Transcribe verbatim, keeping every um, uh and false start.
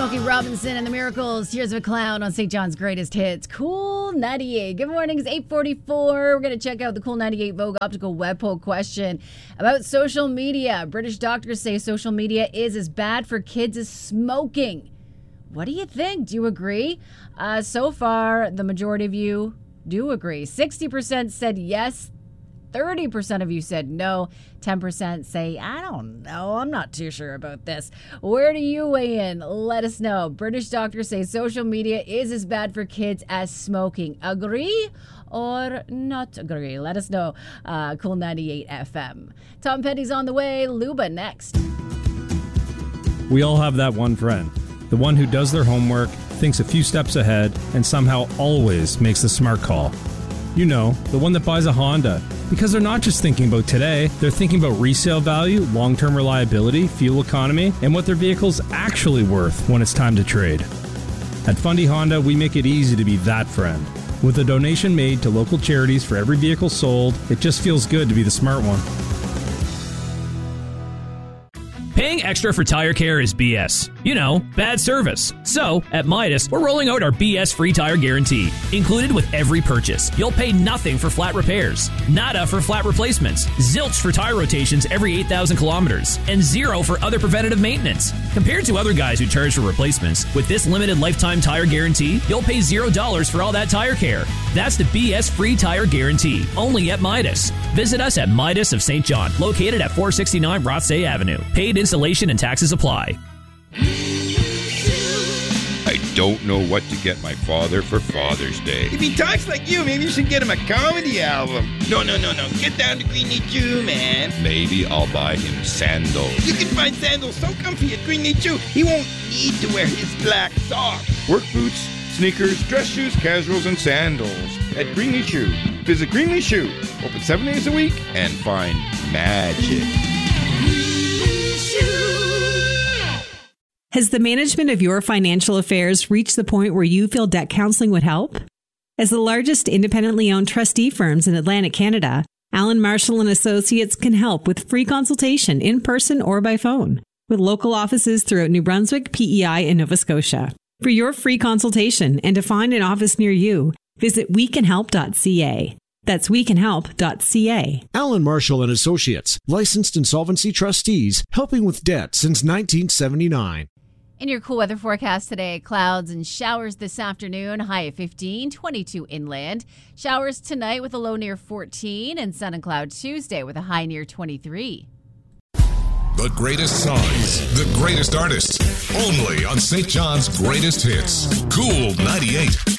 Smokey Robinson and the Miracles. Tears of a Clown on Saint John's Greatest Hits. Cool ninety-eight. Good morning. It's eight forty-four. We're going to check out the Cool ninety-eight Vogue Optical Web Poll question about social media. British doctors say social media is as bad for kids as smoking. What do you think? Do you agree? Uh, so far, the majority of you do agree. sixty percent said yes. thirty percent of you said no. ten percent say, I don't know. I'm not too sure about this. Where do you weigh in? Let us know. British doctors say social media is as bad for kids as smoking. Agree or not agree? Let us know. Uh, Cool ninety-eight F M. Tom Petty's on the way. Luba next. We all have that one friend. The one who does their homework, thinks a few steps ahead, and somehow always makes the smart call. You know, the one that buys a Honda. Because they're not just thinking about today, they're thinking about resale value, long-term reliability, fuel economy, and what their vehicle's actually worth when it's time to trade. At Fundy Honda, we make it easy to be that friend. With a donation made to local charities for every vehicle sold, it just feels good to be the smart one. Paying extra for tire care is B S. You know, bad service. So, at Midas, we're rolling out our B S free tire guarantee. Included with every purchase, you'll pay nothing for flat repairs, nada for flat replacements, zilch for tire rotations every eight thousand kilometers, and zero for other preventative maintenance. Compared to other guys who charge for replacements, with this limited lifetime tire guarantee, you'll pay zero dollars for all that tire care. That's the B S free tire guarantee, only at Midas. Visit us at Midas of Saint John, located at four sixty-nine Rothsay Avenue. Paid installation and taxes apply. I don't know what to get my father for Father's Day. If he talks like you, maybe you should get him a comedy album. No, no, no, no. Get down to Greeny Chew, man. Maybe I'll buy him sandals. You can find sandals so comfy at Greeny Chew, he won't need to wear his black socks. Work boots, sneakers, dress shoes, casuals, and sandals at Greeny Chew. Visit Greeny Chew, open seven days a week, and find magic. Has the management of your financial affairs reached the point where you feel debt counseling would help? As the largest independently owned trustee firms in Atlantic Canada, Allen Marshall and Associates can help with free consultation in person or by phone, with local offices throughout New Brunswick, P E I, and Nova Scotia. For your free consultation and to find an office near you, visit we can help dot c a. That's we can help dot c a. Allen Marshall and Associates, licensed insolvency trustees, helping with debt since nineteen seventy-nine. In your cool weather forecast today, clouds and showers this afternoon, high of fifteen, twenty-two inland. Showers tonight with a low near fourteen, and sun and cloud Tuesday with a high near twenty-three. The greatest songs, the greatest artists, only on Saint John's Greatest Hits. Cool ninety-eight.